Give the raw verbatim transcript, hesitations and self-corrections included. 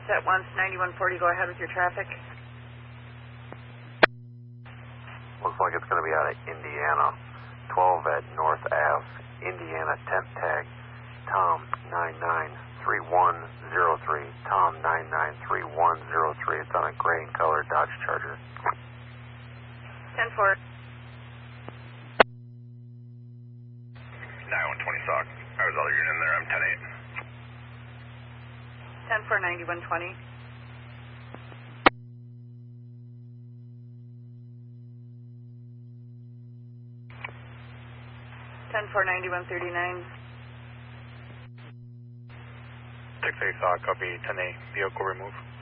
set once, ninety-one forty, go ahead with your traffic. Looks like it's going to be out of Indiana. twelve at North Ave, Indiana, temp tag, Tom nine nine three one zero three, Tom nine nine three one zero three. It's on a gray and color Dodge Charger. ten four. nine one twenty Sock. I was other unit in there, I'm ten eight. ten four, ninety-one twenty. ten four, ninety-one thirty-nine. six eight Sock, copy ten eight, vehicle remove.